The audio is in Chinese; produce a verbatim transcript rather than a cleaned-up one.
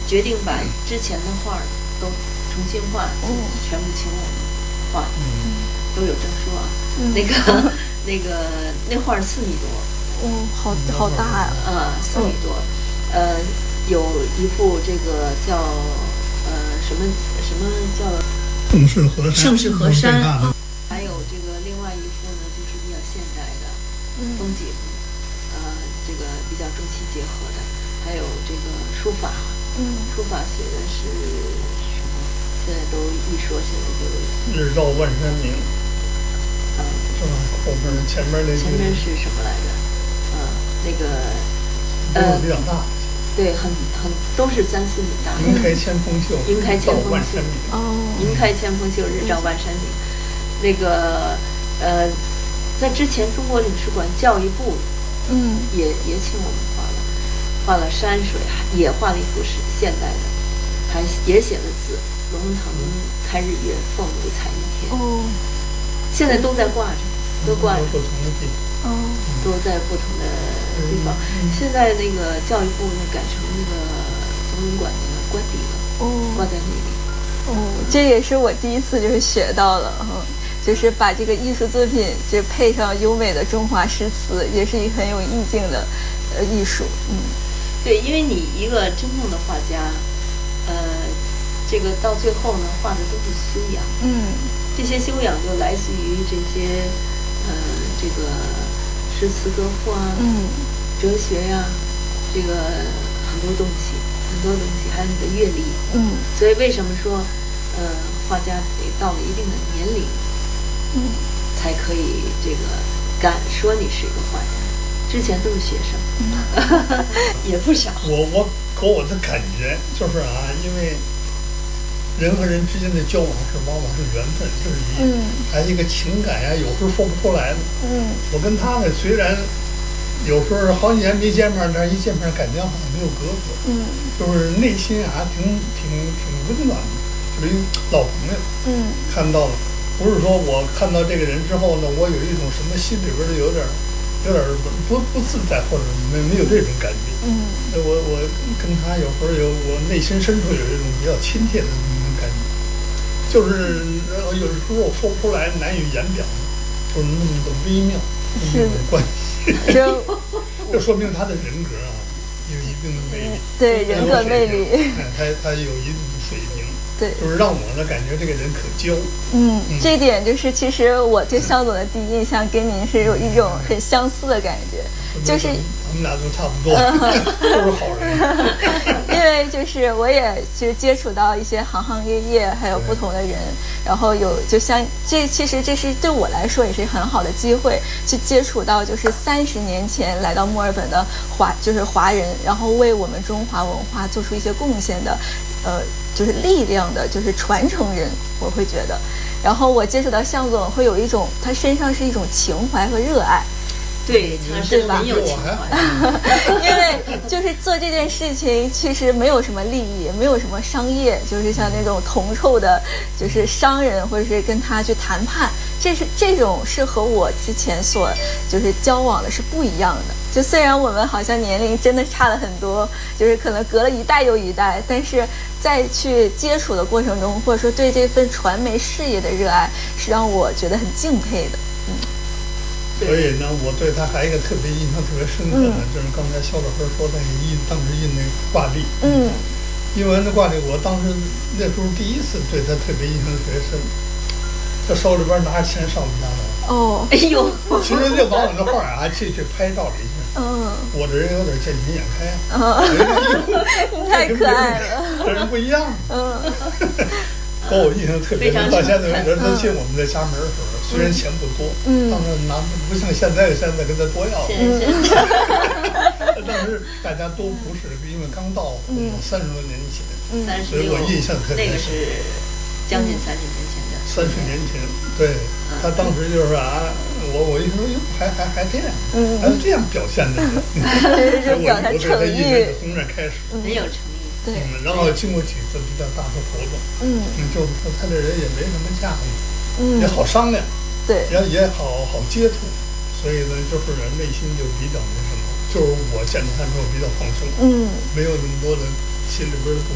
决定把之前的画都重新画， 哦、 全部请我们画， 嗯、 都有证书啊。 嗯、 那个那个那画四米多， 哦，好好大呀、 啊！啊，四米多，呃，有一幅这个叫呃什么什么叫盛世河山， 盛世河山，还有这个另外一幅呢，就是比较现代的风景，嗯、呃，这个比较中西结合的，还有这个书法， 嗯， 书法写的是什么？现在都一说起来就日照万山明。 嗯， 是吧？后边前面那前面是什么来着？嗯，那个呃，比较大， 对，很很都是三四米大。 云开千峰秀， 云开千峰秀， 哦， 云开千峰秀，日照万山明。那个呃，在之前中国领事馆教育部， 嗯， 也也请我们画了，画了山水，也画了一幅是现代的，还也写了字：龙腾开日月，凤尾彩云天。 哦。 现在都在挂着，都挂着， 不同的地方，哦，都在不同的地方。嗯、现在那个教育部呢改成那个总领馆的官邸了， 哦， 挂在那里。 哦，这也是我第一次就是学到了，嗯，就是把这个艺术作品就配上优美的中华诗词，也是一很有意境的呃艺术，嗯， 对，因为你一个真正的画家，呃，这个到最后呢，画的都是修养， 嗯。 这些修养就来自于这些，呃，这个诗词歌赋啊， 嗯， 哲学呀、啊，这个很多东西，很多东西，还有你的阅历， 嗯， 所以为什么说，呃，画家得到了一定的年龄， 嗯， 才可以这个敢说你是一个画家，之前都是学生，嗯、也不少。 我我给我的感觉就是啊，因为。人和人之间的交往是往往是缘分，这是一， 嗯， 还有一个情感呀，有时候说不出来的。 嗯， 我跟他呢，虽然有时候好几年没见面，但是一见面感觉好像没有隔阂。 嗯， 就是内心啊，挺挺挺温暖的，属于老朋友。 嗯，看到了，不是说我看到这个人之后呢，我有一种什么心里边的有点有点不不自在，或者没没有这种感觉。 嗯， 我我跟他有时候有我内心深处有一种比较亲切的。就是有时候我说不出来，难以言表，就是那么的微妙，那么的关系。这说明他的人格啊，有一定的魅力。 对，人格魅力。 他他有一定的水平。 对， 就是让我呢感觉这个人可交。 嗯，嗯这一点就是其实我对向总的第一印象跟您是有一种很相似的感觉， 嗯、 就是我们俩都差不多，都是好人。 因为就是我也去接触到一些行行业业，还有不同的人，然后有就像这其实这是对我来说也是很好的机会，去接触到就是三十年前来到墨尔本的华就是华人，然后为我们中华文化做出一些贡献的，呃。就是力量的，就是传承人，我会觉得。然后我接触到向总，会有一种他身上是一种情怀和热爱。 对，他是很有情怀。 因为就是做这件事情，其实没有什么利益，没有什么商业，就是像那种铜臭的，就是商人或者是跟他去谈判，这是这种是和我之前所就是交往的是不一样的。就虽然我们好像年龄真的差了很多，就是可能隔了一代又一代，但是在去接触的过程中，或者说对这份传媒事业的热爱，是让我觉得很敬佩的。嗯。 所以呢，我对他还有一个特别印象特别深刻的，嗯、就是刚才肖老师说那个印，当时印那个挂历， 嗯， 英文的挂历，我当时那时候第一次对他特别印象特别深。这手里边拿着钱上我们家来了。 哦， 哎呦！ 其实就把我的画啊，去去拍照了一下。 嗯。 我这人有点见钱眼开。 嗯。太可爱了。 这人不一样。 嗯。 给我印象特别深，到现在为止，他进我们的家门的时候，虽然钱不多， 嗯， 当时拿不像现在现在跟他多要。 嗯。 当时大家都不是，因为刚到三十多年前， 嗯， 所以我印象特别深。 那个是将近三十年前的。 三十年前，对，他当时就是啊，我我一说哟，还还还这样， 嗯， 还这样表现的， 就表现诚意， 从那开始， 很有诚意， 对， 然后经过几次比较大的活动， 嗯， 就是说他这人也没什么架子， 嗯， 也好商量， 对， 也也好好接触，所以呢，就是人内心就比较那什么，就是我见他之后比较放松， 嗯， 没有那么多的心里边的不